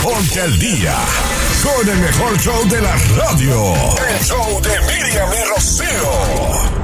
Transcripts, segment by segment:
Ponte al día con el mejor show de la radio. El show de Miriam y Rocío.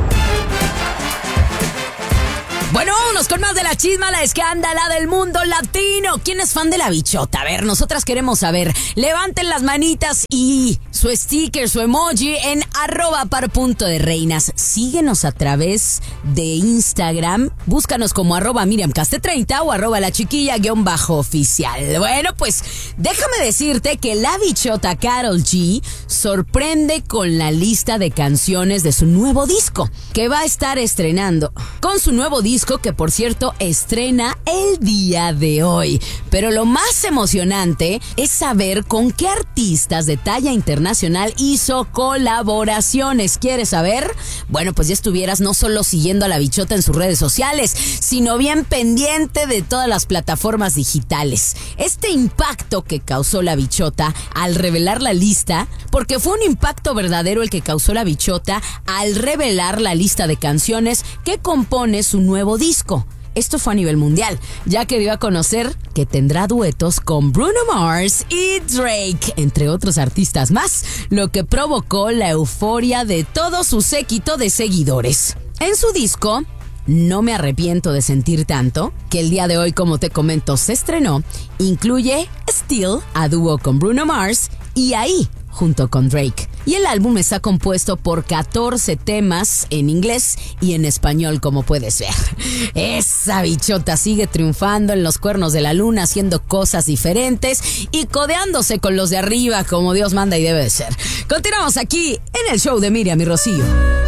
Bueno, vámonos con más de la chisma, la escándala del mundo latino. ¿Quién es fan de la bichota? A ver, nosotras queremos saber. Levanten las manitas y su sticker, su emoji en @par.de-reinas. Síguenos a través de Instagram. Búscanos como @MiriamCaste30 o @lachiquilla_oficial. Bueno, pues déjame decirte que la bichota Karol G sorprende con la lista de canciones de su nuevo disco que va a estar estrenando. Con su nuevo disco que, por cierto, estrena el día de hoy. Pero lo más emocionante es saber con qué artistas de talla internacional hizo colaboraciones. ¿Quieres saber? Bueno, pues ya estuvieras no solo siguiendo a la bichota en sus redes sociales, sino bien pendiente de todas las plataformas digitales. Este impacto que causó la bichota al revelar la lista, porque fue un impacto verdadero el que causó la bichota al revelar la lista de canciones que compone su nuevo disco. Esto fue a nivel mundial, ya que dio a conocer que tendrá duetos con Bruno Mars y Drake, entre otros artistas más, lo que provocó la euforia de todo su séquito de seguidores. En su disco, No me arrepiento de sentir tanto, que el día de hoy, como te comento, se estrenó, incluye Still, a dúo con Bruno Mars, y Ahí, junto con Drake. Y el álbum está compuesto por 14 temas en inglés y en español, como puedes ver. Esa bichota sigue triunfando en los cuernos de la luna, haciendo cosas diferentes y codeándose con los de arriba, como Dios manda y debe de ser. Continuamos aquí en el show de Miriam y Rocío.